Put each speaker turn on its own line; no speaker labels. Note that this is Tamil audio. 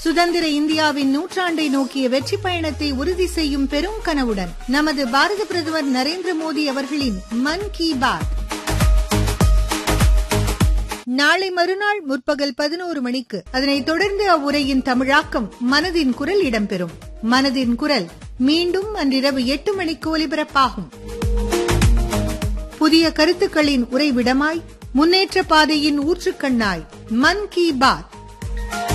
சுதந்திர இந்தியாவின் நூற்றாண்டை நோக்கிய வெற்றி பயணத்தை உறுதி செய்யும் பெரும் கனவுடன் நமது பாரத பிரதமர் நரேந்திர மோடி அவர்களின் மன் கி பாத் நாளை மறுநாள் முற்பகல் 11 மணிக்கு, அதனைத் தொடர்ந்து அவ்வுரையின் தமிழாக்கம் மனதின் குரல் இடம்பெறும். மனதின் குரல் மீண்டும் அன்றிரவு 8 மணிக்கு ஒலிபரப்பாகும். புதிய கருத்துக்களின் உறைவிடமாய், முன்னேற்ற பாதையின் ஊற்றுக்கண்ணாய் மன் கி பாத்